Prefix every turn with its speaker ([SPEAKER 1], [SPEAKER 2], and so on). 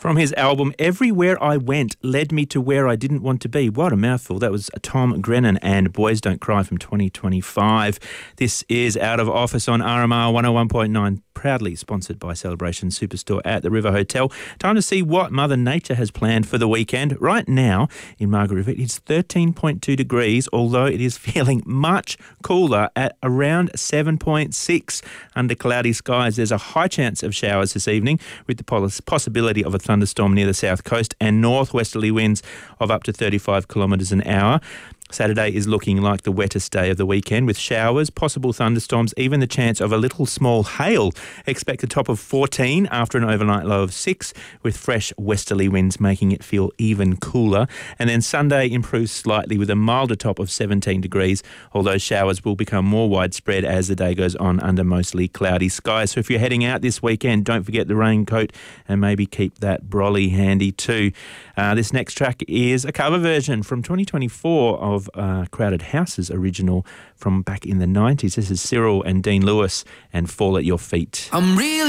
[SPEAKER 1] From his album Everywhere I Went Led Me to Where I Didn't Want to Be. What a mouthful. That was Tom Grennan and Boys Don't Cry from 2025. This is Out of Office on RMR 101.9, proudly sponsored by Celebration Superstore at the River Hotel. Time to see what Mother Nature has planned for the weekend. Right now in Margaret River, it's 13.2 degrees, although it is feeling much cooler at around 7.6 under cloudy skies. There's a high chance of showers this evening with the possibility of a thunderstorm near the south coast and northwesterly winds of up to 35 kilometres an hour. Saturday is looking like the wettest day of the weekend with showers, possible thunderstorms, even the chance of a little small hail. Expect a top of 14 after an overnight low of 6 with fresh westerly winds making it feel even cooler. And then Sunday improves slightly with a milder top of 17 degrees, although showers will become more widespread as the day goes on under mostly cloudy skies. So if you're heading out this weekend, don't forget the raincoat and maybe keep that brolly handy too. This next track is a cover version from 2024 of Crowded House's original from back in the 90s. This is Cyril and Dean Lewis and Fall at Your Feet.
[SPEAKER 2] I'm really